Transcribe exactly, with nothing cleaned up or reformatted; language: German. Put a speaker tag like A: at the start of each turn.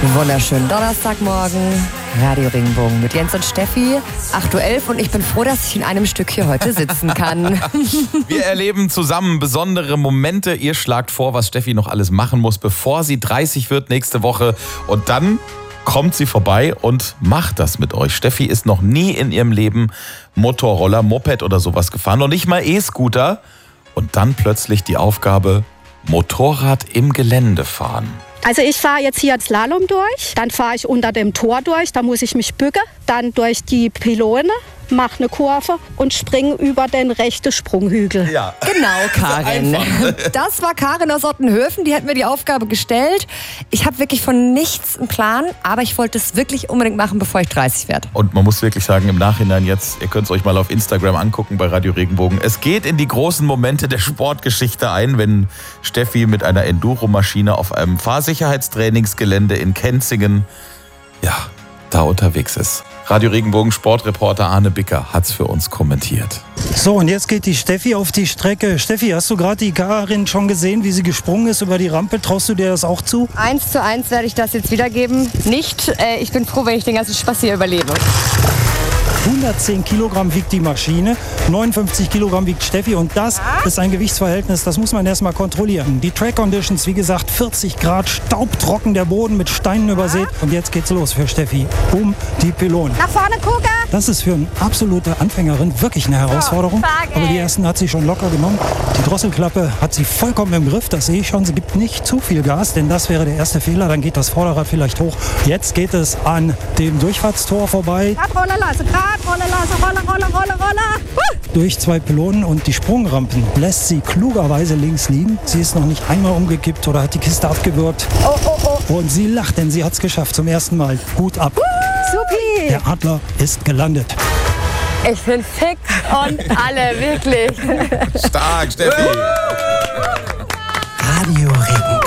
A: Wunderschönen Donnerstagmorgen, Radio Regenbogen mit Jens und Steffi, acht Uhr elf und ich bin froh, dass ich in einem Stück hier heute sitzen kann.
B: Wir erleben zusammen besondere Momente. Ihr schlagt vor, was Steffi noch alles machen muss, bevor sie dreißig wird nächste Woche. Und dann kommt sie vorbei und macht das mit euch. Steffi ist noch nie in ihrem Leben Motorroller, Moped oder sowas gefahren, noch nicht mal E-Scooter. Und dann plötzlich die Aufgabe, Motorrad im Gelände fahren.
C: Also ich fahre jetzt hier Slalom durch, dann fahre ich unter dem Tor durch, da muss ich mich bücken, dann durch die Pylone, mache eine Kurve und springe über den rechten Sprunghügel.
B: Ja.
A: Genau, Karin. Das war Karin aus Ottenhöfen, die hat mir die Aufgabe gestellt. Ich habe wirklich von nichts einen Plan, aber ich wollte es wirklich unbedingt machen, bevor ich dreißig werde.
B: Und man muss wirklich sagen, im Nachhinein jetzt, ihr könnt es euch mal auf Instagram angucken bei Radio Regenbogen. Es geht in die großen Momente der Sportgeschichte ein, wenn Steffi mit einer Enduro-Maschine auf einem Fahrsicherheitstrainingsgelände in Kenzingen, ja, da unterwegs ist. Radio Regenbogen Sportreporter Arne Bicker hat's für uns kommentiert.
D: So, und jetzt geht die Steffi auf die Strecke. Steffi, hast du gerade die Karin schon gesehen, wie sie gesprungen ist über die Rampe? Traust du dir das auch zu?
A: Eins zu eins werde ich das jetzt wiedergeben. Nicht, äh, ich bin froh, wenn ich den ganzen Spaß hier überlebe.
D: hundertzehn Kilogramm wiegt die Maschine, neunundfünfzig Kilogramm wiegt Steffi und das ist ein Gewichtsverhältnis, das muss man erst mal kontrollieren. Die Track Conditions, wie gesagt, vierzig Grad, staubtrocken, der Boden mit Steinen übersät und jetzt geht's los für Steffi. Um die Pylonen.
C: Nach vorne gucken!
D: Das ist für eine absolute Anfängerin wirklich eine Herausforderung, aber die ersten hat sie schon locker genommen. Die Drosselklappe hat sie vollkommen im Griff, das sehe ich schon. Sie gibt nicht zu viel Gas, denn das wäre der erste Fehler, dann geht das Vorderrad vielleicht hoch. Jetzt geht es an dem Durchfahrtstor vorbei.
C: Grad, Rolle, lasse, grad, Rolle, lasse, Rolle, Rolle, Rolle, Rolle.
D: Durch zwei Pylonen und die Sprungrampen lässt sie klugerweise links liegen. Sie ist noch nicht einmal umgekippt oder hat die Kiste abgewürgt.
C: Oh, oh, oh.
D: Und sie lacht, denn sie hat es geschafft zum ersten Mal. Hut ab.
C: Supi!
D: Der Adler ist gelandet.
A: Ich bin fick und alle, wirklich.
B: Stark, Steffi!